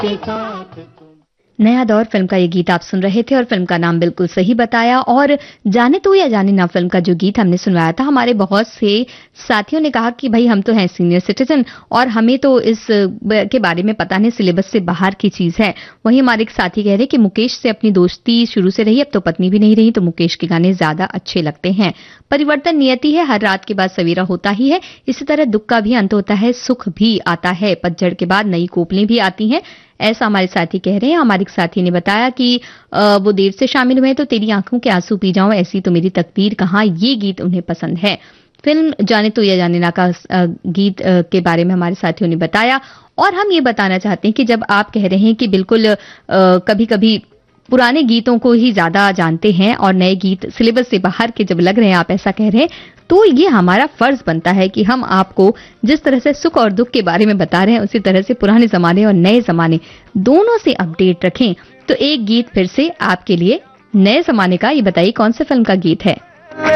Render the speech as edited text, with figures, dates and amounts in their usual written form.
के साथ तुम। नया दौर फिल्म का ये गीत आप सुन रहे थे और फिल्म का नाम बिल्कुल सही बताया। और जाने तो या जाने ना फिल्म का जो गीत हमने सुनवाया था, हमारे बहुत से साथियों ने कहा कि भाई हम तो हैं सीनियर सिटीजन और हमें तो इस के बारे में पता नहीं, सिलेबस से बाहर की चीज है। वहीं हमारे एक साथी कह रहे कि मुकेश से अपनी दोस्ती शुरू से रही, अब तो पत्नी भी नहीं रही, तो मुकेश के गाने ज्यादा अच्छे लगते हैं। परिवर्तन नियति है, हर रात के बाद सवेरा होता ही है, इसी तरह दुख का भी अंत होता है, सुख भी आता है, पतझड़ के बाद नई कोपलें भी आती हैं, ऐसा हमारे साथी कह रहे हैं। हमारे साथी ने बताया कि वो देर से शामिल हुए तो तेरी आंखों के आंसू पी जाऊं, ऐसी तो मेरी तकदीर कहां, ये गीत उन्हें पसंद है। फिल्म जाने तो या जाने ना का गीत के बारे में हमारे साथियों ने बताया। और हम ये बताना चाहते हैं कि जब आप कह रहे हैं कि बिल्कुल कभी कभी पुराने गीतों को ही ज्यादा जानते हैं और नए गीत सिलेबस से बाहर के जब लग रहे हैं, आप ऐसा कह रहे हैं, तो ये हमारा फर्ज बनता है कि हम आपको जिस तरह से सुख और दुख के बारे में बता रहे हैं, उसी तरह से पुराने जमाने और नए जमाने दोनों से अपडेट रखें। तो एक गीत फिर से आपके लिए नए जमाने का, ये बताइए कौन सी फिल्म का गीत है।